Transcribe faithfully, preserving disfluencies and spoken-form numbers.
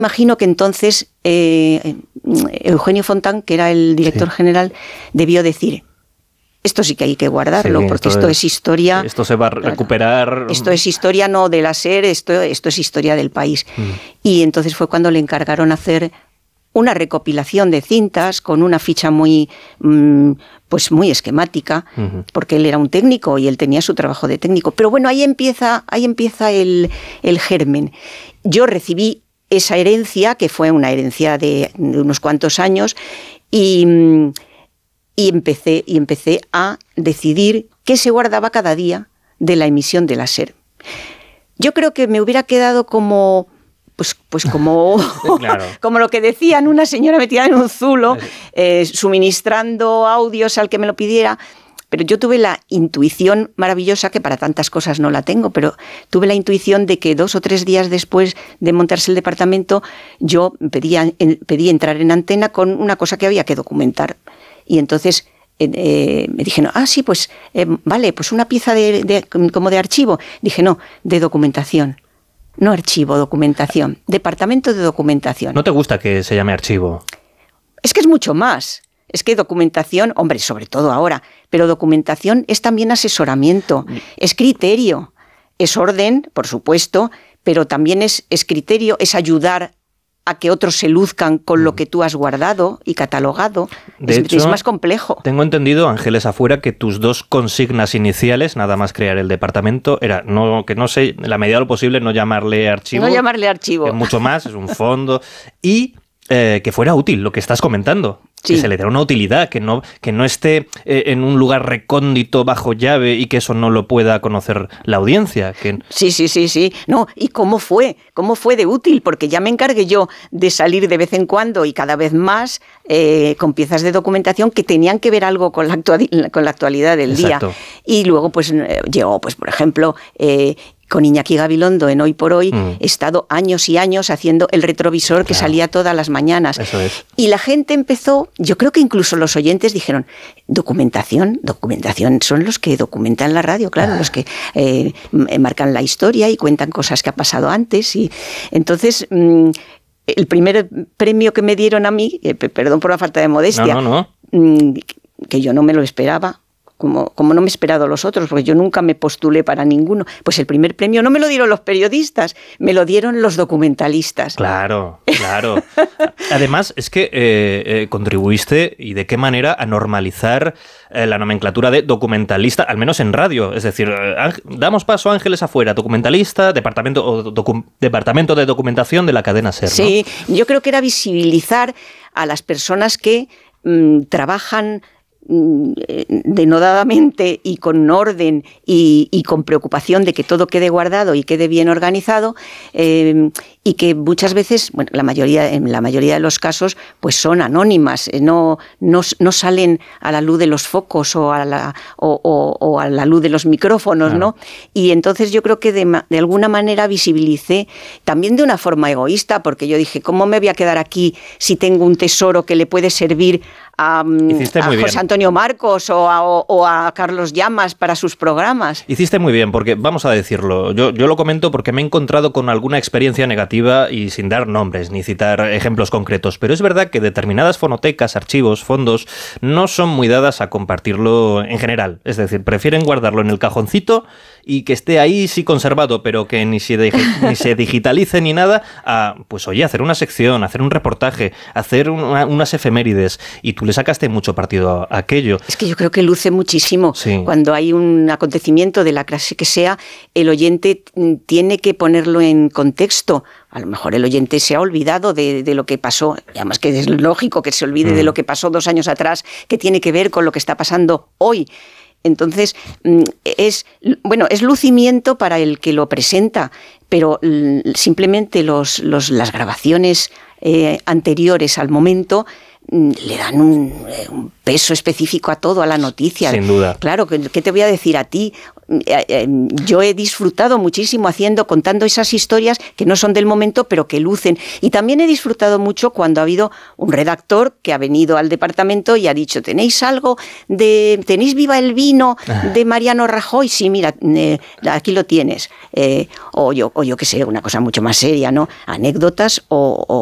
Imagino que entonces eh, Eugenio Fontán, que era el director sí. general, debió decir: esto sí que hay que guardarlo, sí, porque esto, esto es, es historia... Esto se va a recuperar... Claro, esto es historia no de la SER, esto, esto es historia del país. Mm. Y entonces fue cuando le encargaron hacer una recopilación de cintas con una ficha muy, mmm, pues muy esquemática, uh-huh. porque él era un técnico y él tenía su trabajo de técnico. Pero bueno, ahí empieza, ahí empieza el, el germen. Yo recibí esa herencia, que fue una herencia de, de unos cuantos años, y, y, empecé, y empecé a decidir qué se guardaba cada día de la emisión de la SER. Yo creo que me hubiera quedado como... Pues, pues como, claro. como lo que decían, una señora metida en un zulo, eh, suministrando audios al que me lo pidiera. Pero yo tuve la intuición maravillosa, que para tantas cosas no la tengo, pero tuve la intuición de que dos o tres días después de montarse el departamento, yo pedía, pedí entrar en antena con una cosa que había que documentar. Y entonces eh, eh, me dijeron, ah, sí, pues eh, vale, pues una pieza de, de, como de archivo. Dije, no, de documentación. No archivo, documentación. Departamento de documentación. ¿No te gusta que se llame archivo? Es que es mucho más. Es que documentación, hombre, sobre todo ahora, pero documentación es también asesoramiento, es criterio, es orden, por supuesto, pero también es, es criterio, es ayudar a que otros se luzcan con lo que tú has guardado y catalogado. De es, hecho, es más complejo. Tengo entendido, Ángeles Afuera, que tus dos consignas iniciales, nada más crear el departamento, era no, que no sé, en la medida de lo posible, no llamarle archivo. No llamarle archivo. Que mucho más, es un fondo. Y eh, que fuera útil lo que estás comentando. Sí. Que se le dé una utilidad, que no, que no esté eh, en un lugar recóndito bajo llave y que eso no lo pueda conocer la audiencia. Que... Sí, sí, sí, sí. No, ¿y cómo fue? ¿Cómo fue de útil? Porque ya me encargué yo de salir de vez en cuando y cada vez más eh, con piezas de documentación que tenían que ver algo con la, actual, con la actualidad del Exacto. día. Y luego, pues, eh, llegó, pues, por ejemplo... Eh, con Iñaki Gabilondo en Hoy por Hoy, mm. he estado años y años haciendo el retrovisor claro. que salía todas las mañanas. Eso es. Y la gente empezó, yo creo que incluso los oyentes dijeron, documentación, documentación, son los que documentan la radio, claro, ah. los que eh, marcan la historia y cuentan cosas que ha pasado antes. Y entonces... Mmm, el primer premio que me dieron a mí, eh, perdón por la falta de modestia, no, no, no. Mmm, que yo no me lo esperaba, Como, como no me he esperado los otros, porque yo nunca me postulé para ninguno. Pues el primer premio no me lo dieron los periodistas, me lo dieron los documentalistas. Claro, claro. Además, es que eh, eh, contribuiste, y de qué manera, a normalizar eh, la nomenclatura de documentalista, al menos en radio. Es decir, eh, damos paso a Ángeles Afuera, documentalista, departamento, o docu, departamento de documentación de la cadena SER, ¿no? Sí, yo creo que era visibilizar a las personas que mmm, trabajan denodadamente y con orden y, y con preocupación de que todo quede guardado y quede bien organizado, eh, y que muchas veces, bueno, la mayoría, en la mayoría de los casos, pues son anónimas, no, no, no salen a la luz de los focos o a la, o, o, o a la luz de los micrófonos, claro. ¿no? Y entonces yo creo que de, de alguna manera visibilicé, también de una forma egoísta, porque yo dije, ¿cómo me voy a quedar aquí si tengo un tesoro que le puede servir a, a José bien. Antonio Marcos o a, o, o a Carlos Llamas para sus programas? Hiciste muy bien, porque vamos a decirlo, yo, yo lo comento porque me he encontrado con alguna experiencia negativa y sin dar nombres ni citar ejemplos concretos, pero es verdad que determinadas fonotecas, archivos, fondos no son muy dadas a compartirlo en general, es decir, prefieren guardarlo en el cajoncito y que esté ahí sí conservado, pero que ni se, de, ni se digitalice ni nada, a, pues oye, hacer una sección, hacer un reportaje, hacer una, unas efemérides, y tú le sacaste mucho partido a aquello. Es que yo creo que luce muchísimo. Sí. Cuando hay un acontecimiento de la clase que sea, el oyente tiene que ponerlo en contexto. A lo mejor el oyente se ha olvidado de, de lo que pasó, y además que es lógico que se olvide mm. de lo que pasó dos años atrás, que tiene que ver con lo que está pasando hoy. Entonces, es, bueno, es lucimiento para el que lo presenta, pero simplemente los, los, las grabaciones eh, anteriores al momento le dan un, un peso específico a todo, a la noticia. Sin duda. Claro, ¿qué te voy a decir a ti? Yo he disfrutado muchísimo haciendo, contando esas historias que no son del momento, pero que lucen. Y también he disfrutado mucho cuando ha habido un redactor que ha venido al departamento y ha dicho, ¿tenéis algo de, tenéis Viva el Vino de Mariano Rajoy? Sí, mira, eh, aquí lo tienes. Eh, o yo, o yo qué sé, una cosa mucho más seria, ¿no? Anécdotas o, o